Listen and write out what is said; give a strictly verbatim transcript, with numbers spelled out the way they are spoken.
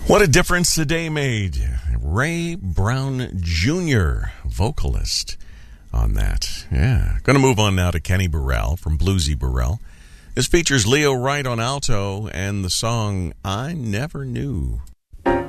What a difference a day made. Ray Brown Junior, vocalist on that. Yeah. Going to move on now to Kenny Burrell from Bluesy Burrell. This features Leo Wright on alto and the song I Never Knew.